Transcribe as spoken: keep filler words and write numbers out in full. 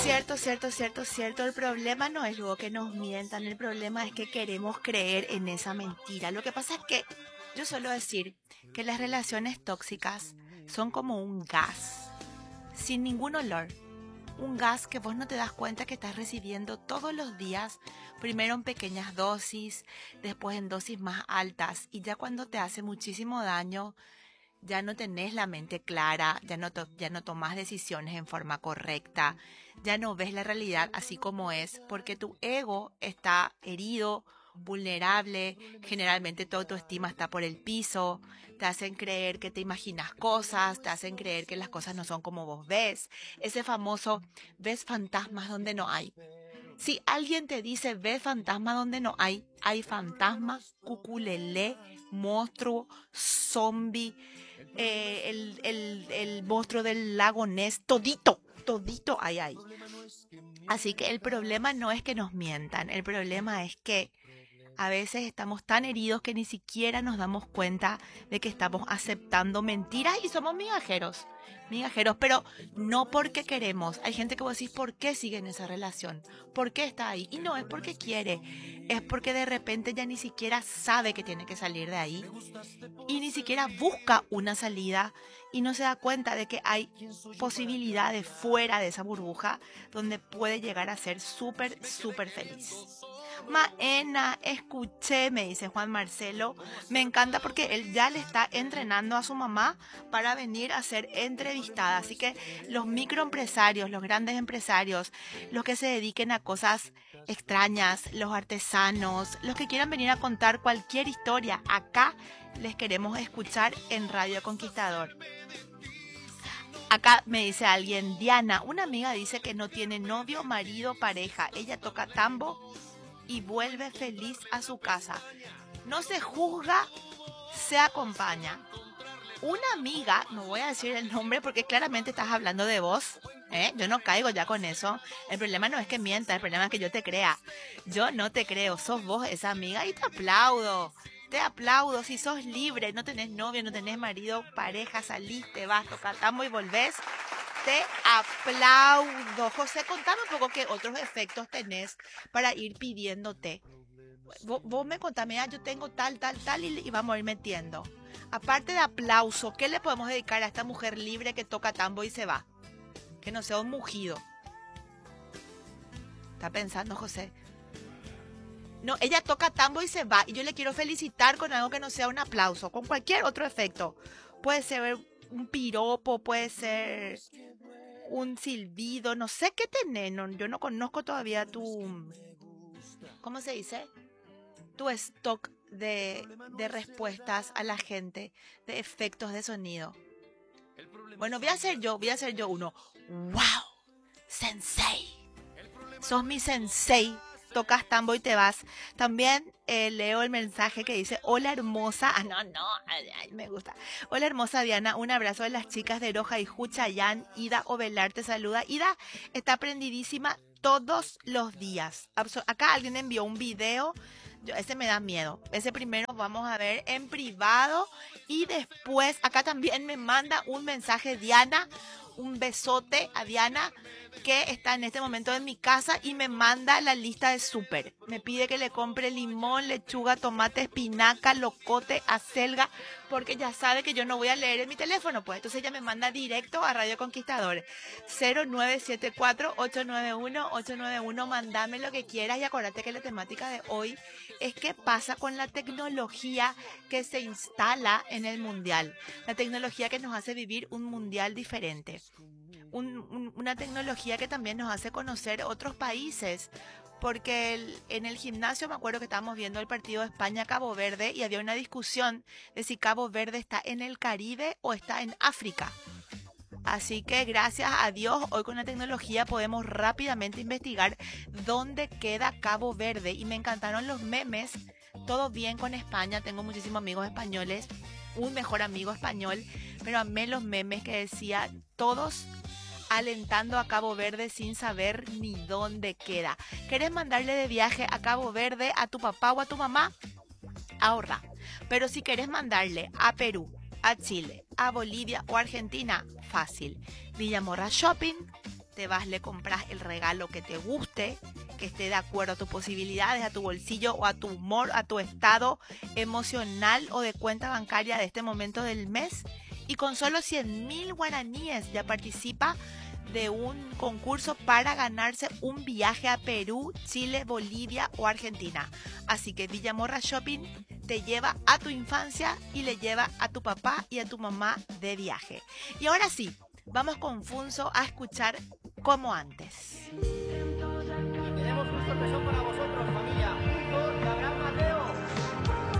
Cierto, cierto, cierto, cierto. El problema no es luego que nos mientan, el problema es que queremos creer en esa mentira. Lo que pasa es que yo suelo decir que las relaciones tóxicas son como un gas, sin ningún olor. Un gas que vos no te das cuenta que estás recibiendo todos los días, primero en pequeñas dosis, después en dosis más altas, y ya cuando te hace muchísimo daño, ya no tenés la mente clara, ya no, to- ya no tomás decisiones en forma correcta, ya no ves la realidad así como es, porque tu ego está herido, vulnerable, generalmente tu autoestima está por el piso, te hacen creer que te imaginas cosas, te hacen creer que las cosas no son como vos ves, ese famoso ves fantasmas donde no hay. Si alguien te dice ves fantasmas donde no hay, hay fantasmas, cuculele, monstruo, zombie, eh, el, el, el monstruo del lago Ness, todito, todito hay ahí. Así que el problema no es que nos mientan, el problema es que a veces estamos tan heridos que ni siquiera nos damos cuenta de que estamos aceptando mentiras y somos migajeros. Migajeros, pero no porque queremos. Hay gente que vos decís, ¿por qué sigue en esa relación? ¿Por qué está ahí? Y no es porque quiere, es porque de repente ya ni siquiera sabe que tiene que salir de ahí y ni siquiera busca una salida y no se da cuenta de que hay posibilidades fuera de esa burbuja donde puede llegar a ser súper, súper feliz. Maena, escuché, me dice Juan Marcelo. Me encanta porque él ya le está entrenando a su mamá para venir a ser entrevistada. Así que los microempresarios, los grandes empresarios, los que se dediquen a cosas extrañas, los artesanos, los que quieran venir a contar cualquier historia, acá les queremos escuchar en Radio Conquistador. Acá me dice alguien, Diana, una amiga dice que no tiene novio, marido, pareja. Ella toca tambo y vuelve feliz a su casa. No se juzga, se acompaña. Una amiga, no voy a decir el nombre porque claramente estás hablando de vos, ¿eh? Yo no caigo ya con eso. El problema no es que mienta, el problema es que yo te crea. Yo no te creo, sos vos esa amiga y te aplaudo. Te aplaudo, si sos libre, no tenés novio, no tenés marido, pareja, saliste, vas, tocas tambo y volvés. Te aplaudo. José, contame un poco qué otros efectos tenés para ir pidiéndote. Vos, vos me contás, mira, yo tengo tal, tal, tal y, y vamos a ir metiendo. Aparte de aplauso, ¿qué le podemos dedicar a esta mujer libre que toca tambo y se va? Que no sea un mugido. ¿Está pensando, José? No, ella toca tambo y se va. Y yo le quiero felicitar con algo que no sea un aplauso, con cualquier otro efecto. Puede ser un piropo, puede ser un silbido, no sé qué tenés. No, yo no conozco todavía tu, ¿cómo se dice? Tu stock de, de respuestas a la gente, de efectos de sonido. Bueno, voy a hacer yo, voy a hacer yo uno. ¡Wow! ¡Sensei! Sos mi sensei. Tocas tambo y te vas. También eh, leo el mensaje que dice, hola hermosa. Ah, no, no, ay, ay, me gusta. Hola hermosa Diana, un abrazo de las chicas de Roja y Juchayán. Ida Ovelar te saluda. Ida está prendidísima todos los días. Abso- Acá alguien envió un video. Yo, ese me da miedo. Ese primero vamos a ver en privado. Y después, acá también me manda un mensaje Diana. Un besote a Diana que está en este momento en mi casa y me manda la lista de súper. Me pide que le compre limón, lechuga, tomate, espinaca, locote, acelga, porque ya sabe que yo no voy a leer en mi teléfono, pues. Entonces ella me manda directo a Radio Conquistador. cero nueve siete cuatro, ocho nueve uno, ocho nueve uno, mandame lo que quieras y acuérdate que la temática de hoy es qué pasa con la tecnología que se instala en el mundial. La tecnología que nos hace vivir un mundial diferente. Un, un, una tecnología que también nos hace conocer otros países, porque el, en el gimnasio me acuerdo que estábamos viendo el partido de España-Cabo Verde y había una discusión de si Cabo Verde está en el Caribe o está en África. Así que gracias a Dios hoy con la tecnología podemos rápidamente investigar dónde queda Cabo Verde y me encantaron los memes. Todo bien con España, tengo muchísimos amigos españoles, un mejor amigo español, pero amé los memes que decía todos alentando a Cabo Verde sin saber ni dónde queda. ¿Querés mandarle de viaje a Cabo Verde a tu papá o a tu mamá? Ahorra. Pero si querés mandarle a Perú, a Chile, a Bolivia o Argentina, fácil. Villamorra Shopping, te vas, le compras el regalo que te guste, que esté de acuerdo a tus posibilidades, a tu bolsillo o a tu humor, a tu estado emocional o de cuenta bancaria de este momento del mes. Y con solo cien mil guaraníes ya participa de un concurso para ganarse un viaje a Perú, Chile, Bolivia o Argentina. Así que Villamorra Shopping te lleva a tu infancia y le lleva a tu papá y a tu mamá de viaje. Y ahora sí, vamos con Funso a escuchar Como Antes. Y tenemos justo el pezón para vosotros.